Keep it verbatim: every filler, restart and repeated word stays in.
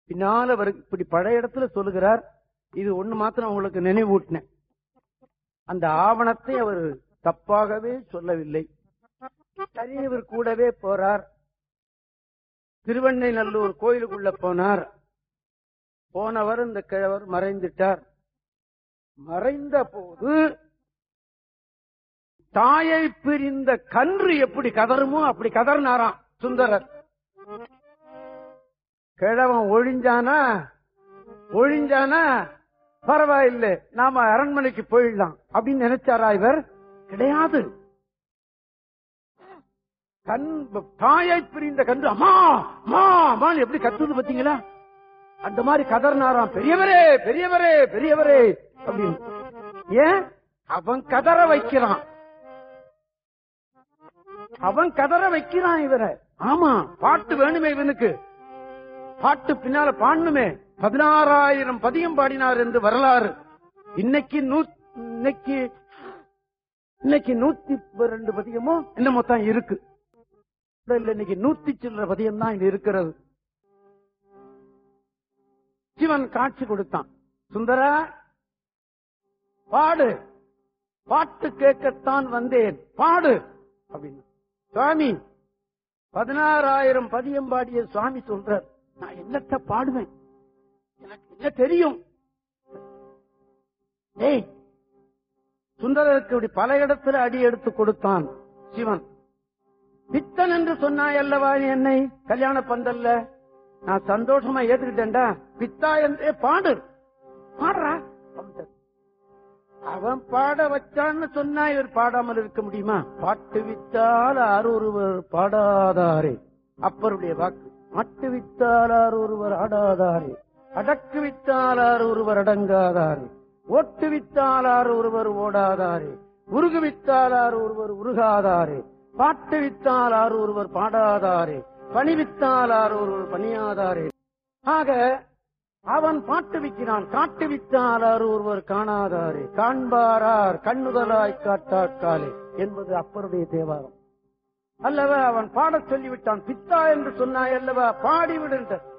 பின்னால அவர் இப்படி பழைய இடத்துல சொல்லுகிறார். இது ஒண்ணு மாத்திரம் உங்களுக்கு நினைவூட்டினேன். அந்த ஆவணத்தை அவர் தப்பாகவே சொல்லவில்லை. தனியவர் கூடவே போறார். திருவெண்ணைநல்லூர் கோயிலுக்குள்ள போனார். போனவர் இந்த கிழவர் மறைந்துட்டார். மறைந்த போது தாயை பிரிந்த கன்று எப்படி கதறுமோ அப்படி கதறினாராம் சுந்தரர். கிழவன் ஒழிஞ்சானா ஒழிஞ்சானா பரவாயில்லை, நாம அரண்மனைக்கு போயிடலாம் அப்படின்னு நினைச்சாரா இவர்? கிடையாது. கண் தாயை பிரிந்த கன்று அம்மா அம்மா அம்மான்னு எப்படி கத்துது பாத்தீங்களா? அந்த மாதிரி கதறினாராம். பெரியவரே பெரியவரே பெரியவரே அப்படின்னு. ஏன்? அவன் கதற வைக்கிறான், அவன் கதற வைக்கிறான் இவரை. ஆமா, பாட்டு வேணுமே இவனுக்கு, பாட்டு பின்னால பாடணுமே. பதினாறாயிரம் பதியம் பாடினார் என்று வரலாறு. இன்னைக்கு இன்னைக்கு இன்னைக்கு நூத்தி ரெண்டு பதியமோ என்னமோ தான் இருக்கு. இன்னைக்கு நூத்தி சில்லற பதியம் தான் இது இருக்கிறது. சிவன் காட்சி கொடுத்தான். சுந்தரா பாடு, பாட்டு கேட்கத்தான் வந்தேன், பாடு அப்படின்னு. சுவாமி பதினாறாயிரம் பதியம் பாடிய சுவாமி சொல்றார், நான் என்னத்த பாடுவேன், எனக்கு என்ன தெரியும். ஏய், சுந்தரருக்கு பல இடத்துல அடி எடுத்து கொடுத்தான் சிவன். பித்தன் என்று சொன்னாய் அல்லவா என்னை கல்யாண பந்தல்ல, நான் சந்தோஷமா ஏத்துக்கிட்டேன்டா. பித்தா என்றே பாடு, பாடுறா. அவன் பாட வச்சான்னு சொன்னா இவர் பாடாமல் இருக்க முடியுமா? பாட்டு வித்தால் ஆறு ஒருவர் பாடாதாரே, அப்பருடைய வாக்கு. மட்டு வித்தாலார் ஒருவர் ஆடாதாரே, அடக்கு வித்தாலார் ஒருவர் அடங்காதாரே, ஓட்டு வித்தாலார் ஒருவர் ஓடாதாரே, உருகு வித்தாலார் ஒருவர் உருகாதாரே, பாட்டு வித்தாலார் ஒருவர் பாடாதாரே, பணி வித்தாலார் ஒருவர் பணியாதாரே. ஆக அவன் பாட்டு விற்கிறான். காட்டு வித்தாலார் ஒருவர் காணாதாரே, காண்பாரார் கண்ணுதலாய் காட்டாக்காலே என்பது அப்பருடைய தேவாரம் அல்லவா? அவன் பாடச் சொல்லிவிட்டான். பித்தா என்று சொன்னாய் அல்லவா, பாடிவிடுன்ற